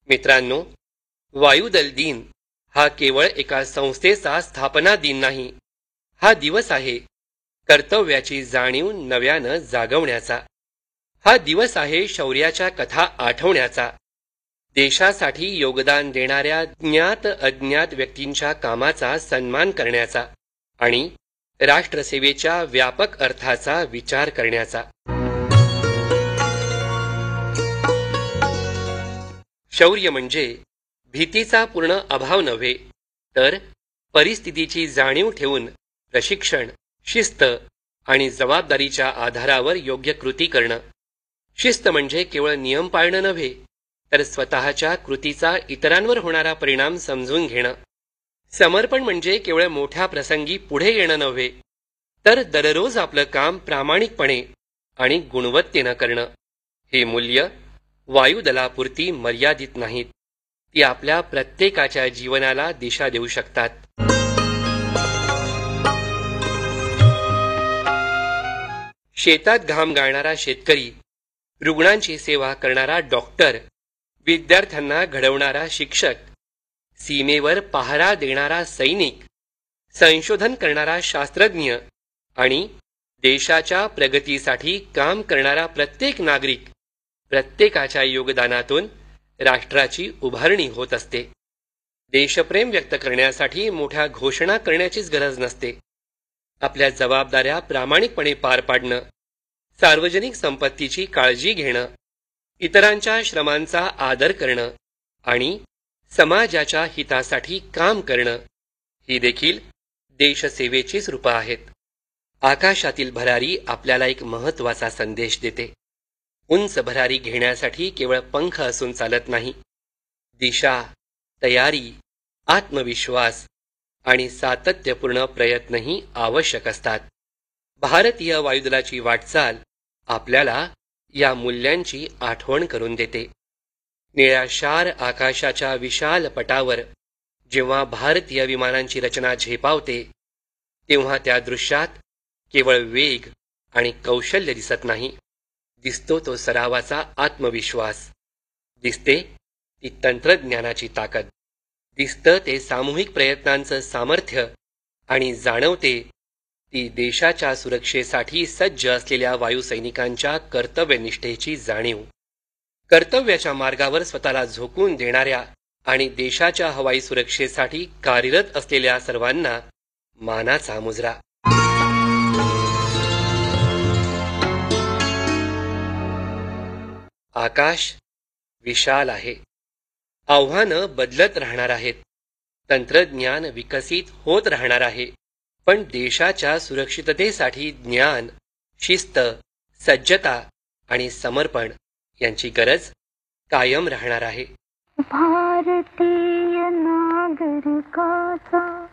मित्रांनो, वायुदल दिन हा केवळ एका संस्थेचा स्थापना दिन नाही. हा दिवस आहे कर्तव्याची जाणीव नव्यानं जागवण्याचा. हा दिवस आहे शौर्याच्या कथा आठवण्याचा. देशासाठी योगदान देणाऱ्या ज्ञात अज्ञात व्यक्तींच्या कामाचा सन्मान करण्याचा आणि राष्ट्रसेवेच्या व्यापक अर्थाचा विचार करण्याचा. शौर्य म्हणजे भीतीचा पूर्ण अभाव नव्हे, तर परिस्थितीची जाणीव ठेवून प्रशिक्षण, शिस्त आणि जबाबदारीच्या आधारावर योग्य कृती करणं. शिस्त म्हणजे केवळ नियम पाळणं नव्हे, तर स्वतःच्या कृतीचा इतरांवर होणारा परिणाम समजून घेणं. समर्पण म्हणजे केवळ मोठ्या प्रसंगी पुढे येणं नव्हे, तर दररोज आपलं काम प्रामाणिकपणे आणि गुणवत्तेनं करणं. हे मूल्य वायुदलापुरती मर्यादित नाहीत, ती आपल्या प्रत्येकाच्या जीवनाला दिशा देऊ शकतात. शेतात घाम गाळणारा शेतकरी, रुग्णांची सेवा करणारा डॉक्टर, विद्यार्थ्यांना घडवणारा शिक्षक, सीमेवर पहारा देणारा सैनिक, संशोधन करणारा शास्त्रज्ञ आणि देशाच्या प्रगतीसाठी काम करणारा प्रत्येक नागरिक, प्रत्येकाच्या योगदानातून राष्ट्राची उभारणी होत असते. देशप्रेम व्यक्त करण्यासाठी मोठ्या घोषणा करण्याचीच गरज नसते. आपल्या जबाबदाऱ्या प्रामाणिकपणे पार पाडणं, सार्वजनिक संपत्तीची काळजी घेणं, इतरांच्या श्रमांचा आदर करणं आणि समाजाच्या हितासाठी काम करणं, ही देखील देशसेवेचीच रूपं आहेत. आकाशातील भरारी आपल्याला एक महत्वाचा संदेश देते. उंच भरारी घेण्यासाठी केवळ पंख असून चालत नाही. दिशा, तयारी, आत्मविश्वास आणि सातत्यपूर्ण प्रयत्नही आवश्यक असतात. भारतीय वायुदलाची वाटचाल आपल्याला या मूल्यांची आठवण करून देते. निळ्याशार आकाशाच्या विशाल पटावर जेव्हा भारतीय विमानांची रचना झेपावते, तेव्हा त्या दृश्यात केवळ वेग आणि कौशल्य दिसत नाही, दिसतो तो सरावाचा आत्मविश्वास, दिसते ती तंत्रज्ञानाची ताकद, दिसतं ते सामूहिक प्रयत्नांचं सामर्थ्य आणि जाणवते ती देशाच्या सुरक्षेसाठी सज्ज असलेल्या वायुसैनिकांच्या कर्तव्यनिष्ठेची जाणीव. कर्तव्याच्या मार्गावर स्वतःला झोकून देणाऱ्या आणि देशाच्या हवाई सुरक्षेसाठी कार्यरत असलेल्या सर्वांना मानाचा मुजरा. आकाश विशाल आहे. आव्हानं बदलत राहणार आहेत. तंत्रज्ञान विकसित होत राहणार आहे. पण देशाच्या सुरक्षिततेसाठी ज्ञान, शिस्त, सज्जता आणि समर्पण यांची गरज कायम राहणार आहे. भारतीय नागरिकाचा